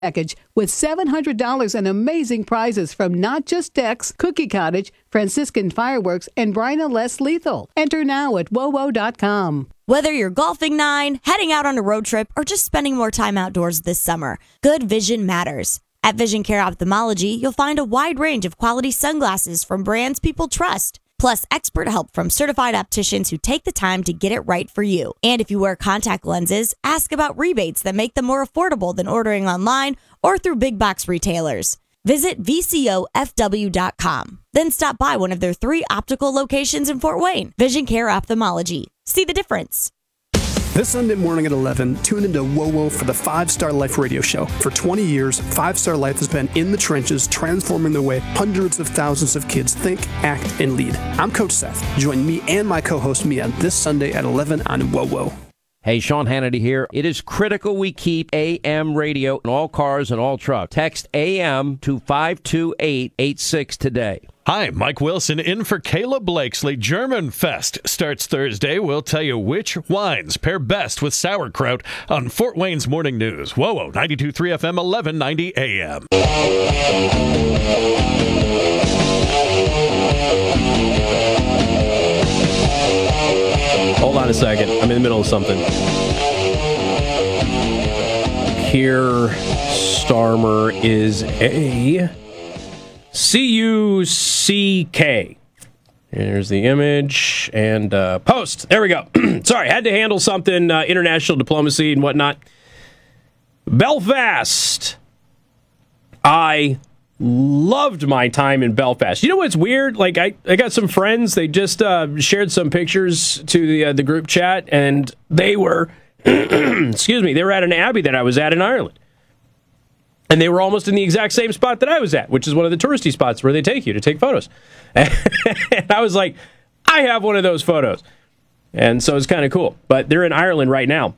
package with $700 in amazing prizes from Not Just Dex, Cookie Cottage, Franciscan Fireworks, and Bryna Less Lethal. Enter now at wowo.com. Whether you're golfing 9, heading out on a road trip, or just spending more time outdoors this summer, good vision matters. At Vision Care Ophthalmology, you'll find a wide range of quality sunglasses from brands people trust, plus expert help from certified opticians who take the time to get it right for you. And if you wear contact lenses, ask about rebates that make them more affordable than ordering online or through big box retailers. Visit VCOFW.com. Then stop by one of their 3 optical locations in Fort Wayne. Vision Care Ophthalmology. See the difference. This Sunday morning at 11, tune into WOWO for the 5 Star Life radio show. For 20 years, 5 Star Life has been in the trenches, transforming the way hundreds of thousands of kids think, act, and lead. I'm Coach Seth. Join me and my co-host Mia this Sunday at 11 on WOWO. Hey, Sean Hannity here. It is critical we keep AM radio in all cars and all trucks. Text AM to 52886 today. Hi, Mike Wilson in for Caleb Blakesley. German Fest starts Thursday. We'll tell you which wines pair best with sauerkraut on Fort Wayne's Morning News. WOWO, 92.3 FM, 1190 AM. Hold on a second. I'm in the middle of something. Keir Starmer is a C-U-C-K. Here's the image and post. There we go. Sorry, had to handle something, international diplomacy and whatnot. Belfast. I loved my time in Belfast. You know what's weird? Like, I got some friends. They just shared some pictures to the group chat, and they were, excuse me, they were at an abbey that I was at in Ireland. And they were almost in the exact same spot that I was at, which is one of the touristy spots where they take you to take photos. And I was like, I have one of those photos. And so it's kind of cool. But they're in Ireland right now.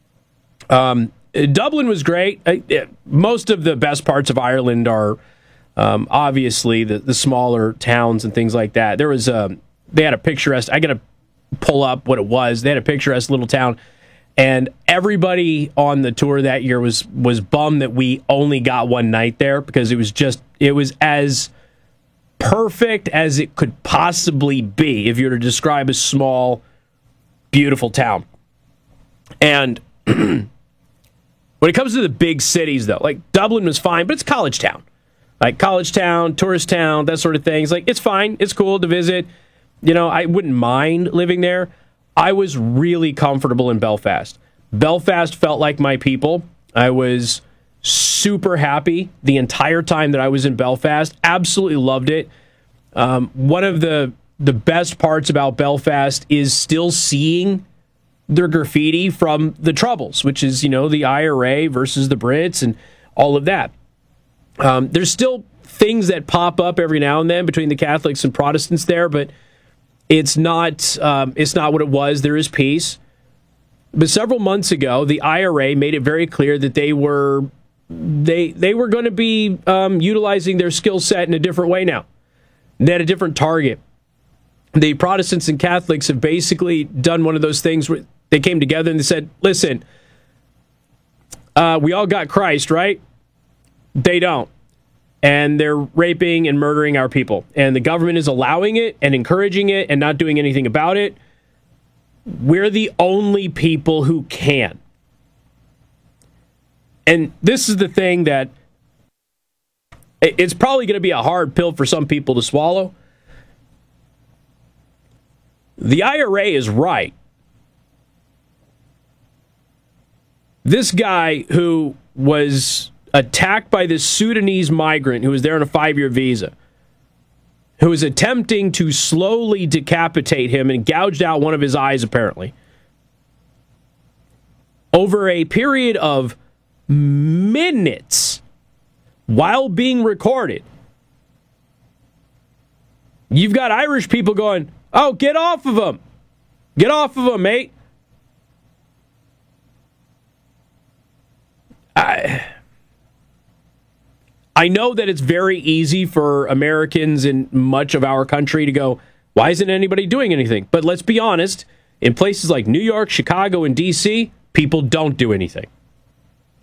Dublin was great. Most of the best parts of Ireland are obviously the smaller towns and things like that. There was they had a picturesque, I got to pull up what it was. They had a picturesque little town. And everybody on the tour that year was bummed that we only got one night there because it was as perfect as it could possibly be if you were to describe a small, beautiful town. And when it comes to the big cities, though, like Dublin was fine, but it's college town. Like college town, tourist town, that sort of thing. It's like, it's fine. It's cool to visit. You know, I wouldn't mind living there. I was really comfortable in Belfast. Belfast felt like my people. I was super happy the entire time that I was in Belfast. Absolutely loved it. One of the best parts about Belfast is still seeing their graffiti from the Troubles, which is, you know, the IRA versus the Brits and all of that. There's still things that pop up every now and then between the Catholics and Protestants there, but it's not what it was. There is peace. But several months ago, the IRA made it very clear that they were going to be utilizing their skill set in a different way now. They had a different target. The Protestants and Catholics have basically done one of those things where they came together and they said, listen, we all got Christ, right? They don't. And they're raping and murdering our people. And the government is allowing it and encouraging it and not doing anything about it. We're the only people who can. And this is the thing that it's probably going to be a hard pill for some people to swallow. The IRA is right. This guy who was attacked by this Sudanese migrant who was there on a 5-year visa, who was attempting to slowly decapitate him and gouged out one of his eyes, apparently, over a period of minutes while being recorded. You've got Irish people going, oh, get off of him. Get off of him, mate. I know that it's very easy for Americans in much of our country to go, why isn't anybody doing anything? But let's be honest, in places like New York, Chicago, and D.C., people don't do anything.